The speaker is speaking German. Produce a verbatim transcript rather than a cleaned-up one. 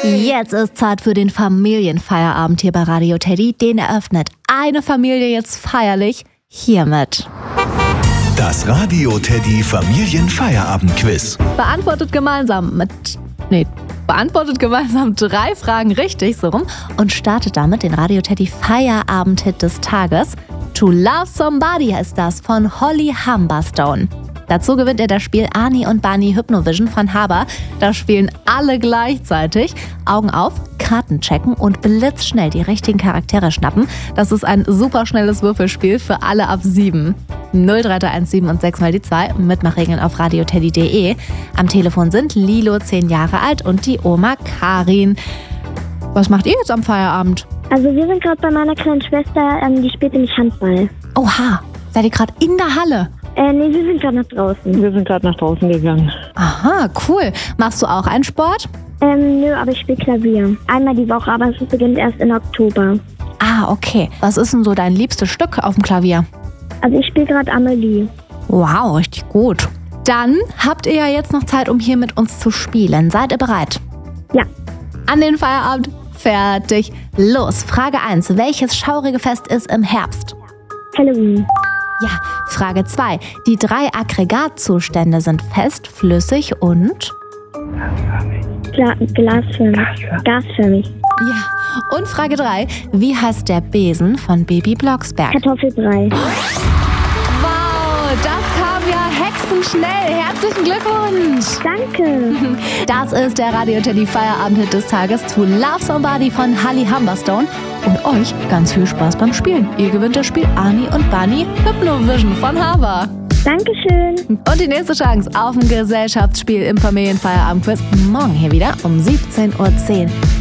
Jetzt ist Zeit für den Familienfeierabend hier bei Radio Teddy. Den eröffnet eine Familie jetzt feierlich hiermit. Das Radio Teddy Familienfeierabend-Quiz. Beantwortet gemeinsam mit... Nee, beantwortet gemeinsam drei Fragen richtig, so rum. Und startet damit den Radio Teddy Feierabend-Hit des Tages. To Love Somebody heißt das von Holly Humberstone. Dazu gewinnt ihr das Spiel Ani und Bunny Hypnovision von Haber. Da spielen alle gleichzeitig. Augen auf, Karten checken und blitzschnell die richtigen Charaktere schnappen. Das ist ein super schnelles Würfelspiel für alle ab sieben. null drei drei eins sieben und sechs mal die zwei. Mitmachregeln auf radioteddy punkt de. Am Telefon sind Lilo, zehn Jahre alt, und die Oma Karin. Was macht ihr jetzt am Feierabend? Also wir sind gerade bei meiner kleinen Schwester, ähm, die spielt nämlich Handball. Oha, seid ihr gerade in der Halle? Äh, nee, wir sind gerade nach draußen. Wir sind gerade nach draußen gegangen. Aha, cool. Machst du auch einen Sport? Ähm, nö, aber ich spiele Klavier. Einmal die Woche, aber es beginnt erst in Oktober. Ah, okay. Was ist denn so dein liebstes Stück auf dem Klavier? Also ich spiele gerade Amelie. Wow, richtig gut. Dann habt ihr ja jetzt noch Zeit, um hier mit uns zu spielen. Seid ihr bereit? Ja. An den Feierabend. Fertig. Los. Frage eins. Welches schaurige Fest ist im Herbst? Halloween. Ja. Frage zwei. Die drei Aggregatzustände sind fest, flüssig und... Gla glasförmig. Gasförmig. Ja. Und Frage drei. Wie heißt der Besen von Baby Blocksberg? Kartoffelbrei. Wow, das kam ja hexenschnell. Herzlichen Glückwunsch. Danke. Das ist der Radio Teddy Feierabend-Hit des Tages To Love Somebody von Holly Humberstone. Und euch ganz viel Spaß beim Spielen. Ihr gewinnt das Spiel Ani und Bunny Hypnovision von Haber. Dankeschön. Und die nächste Chance auf ein Gesellschaftsspiel im Familienfeierabend-Quiz morgen hier wieder um siebzehn Uhr zehn.